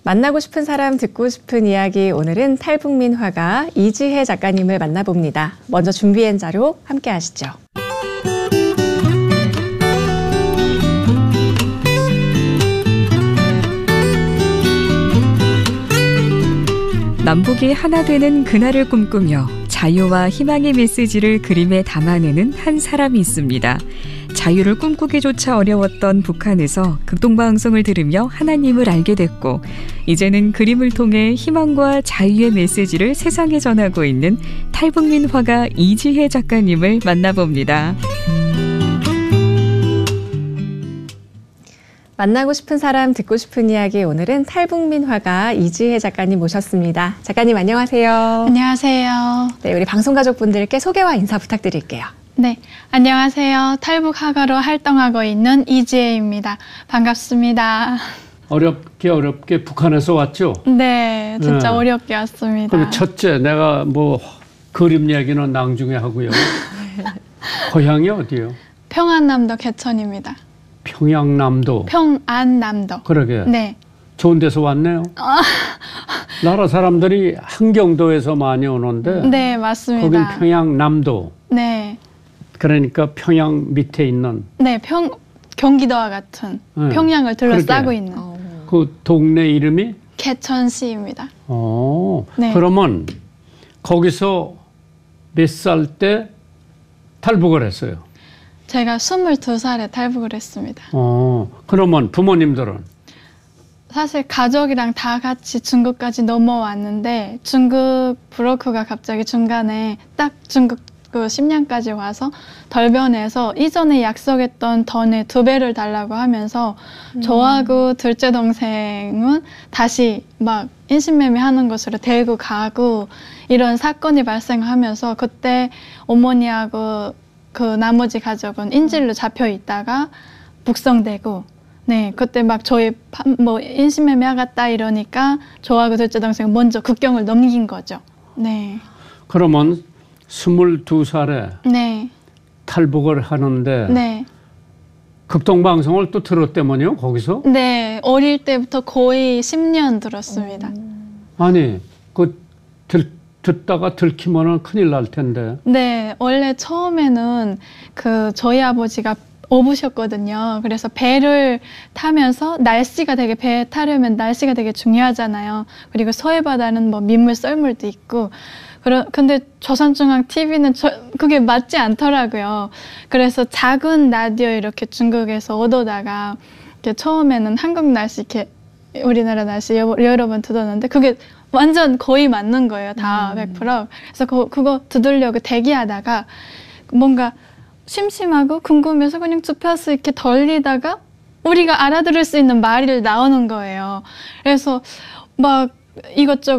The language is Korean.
만나고 싶은 사람 듣고 싶은 이야기, 오늘은 탈북민 화가 이지혜 작가님을 만나봅니다. 먼저 준비한 자료 함께 하시죠. 남북이 하나 되는 그날을 꿈꾸며 자유와 희망의 메시지를 그림에 담아내는 한 사람이 있습니다. 자유를 꿈꾸기조차 어려웠던 북한에서 극동방송을 들으며 하나님을 알게 됐고, 이제는 그림을 통해 희망과 자유의 메시지를 세상에 전하고 있는 탈북민 화가 이지혜 작가님을 만나봅니다. 만나고 싶은 사람 듣고 싶은 이야기, 오늘은 탈북민 화가 이지혜 작가님 모셨습니다. 작가님 안녕하세요. 안녕하세요. 네, 우리 방송 가족분들께 소개와 인사 부탁드릴게요. 네, 안녕하세요. 탈북 화가로 활동하고 있는 이지혜입니다. 반갑습니다. 어렵게 북한에서 왔죠? 네, 진짜 어렵게 왔습니다. 그럼 첫째, 내가 그림 얘기는 나중에 하고요. 고향이 어디요? 평안남도 개천입니다. 평양남도. 평안남도. 그러게. 네. 좋은 데서 왔네요. 나라 사람들이 한경도에서 많이 오는데. 네, 맞습니다. 거긴 평양남도. 네. 그러니까 평양 밑에 있는. 네, 경기도와 같은 평양을 둘러싸고 있는. 그 동네 이름이? 개천시입니다. 네. 그러면 거기서 몇 살 때 탈북을 했어요? 제가 22살에 탈북을 했습니다. 그러면 부모님들은? 사실 가족이랑 다 같이 중국까지 넘어왔는데, 중국 브로커가 갑자기 중간에 딱 중국 그 10년까지 와서 돌변해서 이전에 약속했던 돈의 2배를 달라고 하면서 저하고 둘째 동생은 다시 막 인신매매 하는 곳으로 데리고 가고, 이런 사건이 발생하면서 그때 어머니하고 그 나머지 가족은 인질로 잡혀 있다가 북송되고, 네, 그때 막 저희 인신매매 하겠다 이러니까 저하고 둘째 동생은 먼저 국경을 넘긴 거죠. 네. 그러면 22살에 네. 탈북을 하는데, 네. 극동방송을 또 들었다면요, 거기서? 네, 어릴 때부터 거의 10년 들었습니다. 아니, 듣다가 들키면은 큰일 날 텐데. 네, 원래 처음에는 저희 아버지가 어부셨거든요. 그래서 배를 타면서 배 타려면 날씨가 되게 중요하잖아요. 그리고 서해바다는 민물 썰물도 있고. 근데 조선중앙 TV는 그게 맞지 않더라고요. 그래서 작은 라디오 이렇게 중국에서 얻어다가 처음에는 한국 날씨 우리나라 날씨 여러 번 듣었는데 그게 완전 거의 맞는 거예요. 다 100%. 그래서 그거 듣으려고 대기하다가 뭔가 심심하고 궁금해서 그냥 주파수 이렇게 돌리다가 우리가 알아들을 수 있는 말이 나오는 거예요. 그래서 막 이것저것